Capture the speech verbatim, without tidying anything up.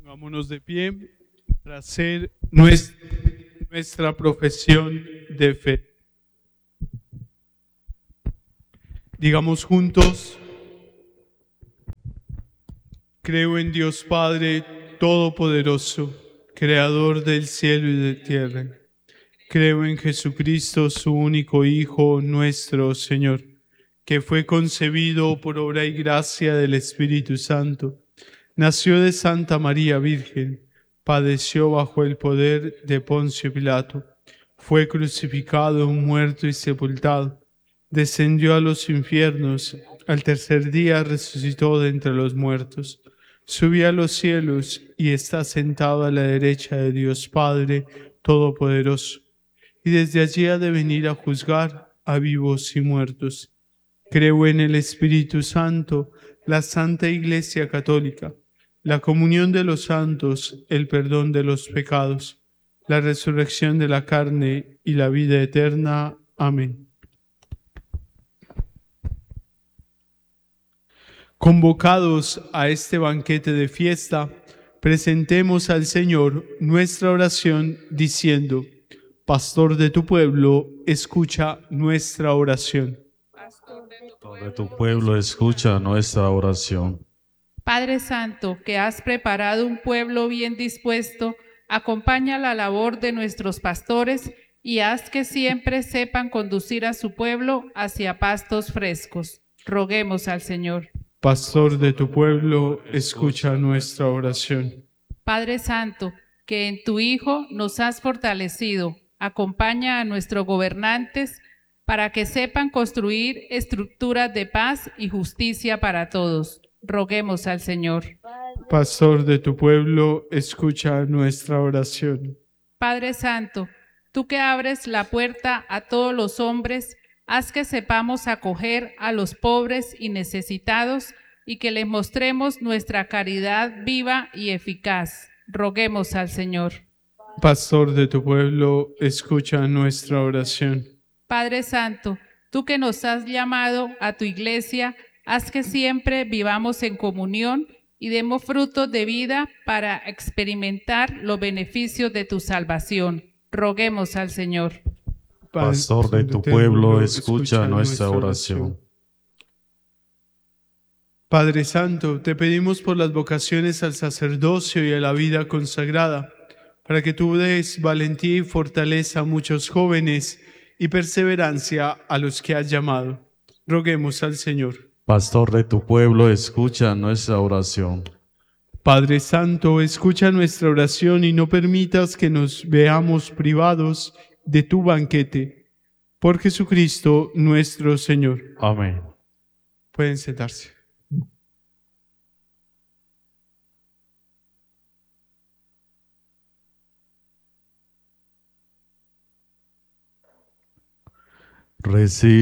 Pongámonos de pie para hacer nuestra, nuestra profesión de fe. Digamos juntos: creo en Dios Padre Todopoderoso, Creador del cielo y de la tierra. Creo en Jesucristo, su único Hijo, nuestro Señor, que fue concebido por obra y gracia del Espíritu Santo. Nació de Santa María Virgen, padeció bajo el poder de Poncio Pilato, fue crucificado, muerto y sepultado, descendió a los infiernos, al tercer día resucitó de entre los muertos, subió a los cielos y está sentado a la derecha de Dios Padre Todopoderoso, y desde allí ha de venir a juzgar a vivos y muertos. Creo en el Espíritu Santo, la Santa Iglesia Católica, la comunión de los santos, el perdón de los pecados, la resurrección de la carne y la vida eterna. Amén. Convocados a este banquete de fiesta, presentemos al Señor nuestra oración diciendo: Pastor de tu pueblo, escucha nuestra oración. Pastor de tu pueblo, escucha nuestra oración. Padre Santo, que has preparado un pueblo bien dispuesto, acompaña la labor de nuestros pastores y haz que siempre sepan conducir a su pueblo hacia pastos frescos. Roguemos al Señor. Pastor de tu pueblo, escucha nuestra oración. Padre Santo, que en tu Hijo nos has fortalecido, acompaña a nuestros gobernantes para que sepan construir estructuras de paz y justicia para todos. Roguemos al Señor. Pastor de tu pueblo, escucha nuestra oración. Padre Santo, tú que abres la puerta a todos los hombres, haz que sepamos acoger a los pobres y necesitados y que les mostremos nuestra caridad viva y eficaz. Roguemos al Señor. Pastor de tu pueblo, escucha nuestra oración. Padre Santo, tú que nos has llamado a tu iglesia, haz que siempre vivamos en comunión y demos frutos de vida para experimentar los beneficios de tu salvación. Roguemos al Señor. Pastor de tu pueblo, escucha nuestra oración. Padre Santo, te pedimos por las vocaciones al sacerdocio y a la vida consagrada, para que tú des valentía y fortaleza a muchos jóvenes y perseverancia a los que has llamado. Roguemos al Señor. Pastor de tu pueblo, escucha nuestra oración. Padre Santo, escucha nuestra oración y no permitas que nos veamos privados de tu banquete. Por Jesucristo nuestro Señor. Amén. Pueden sentarse. Recibe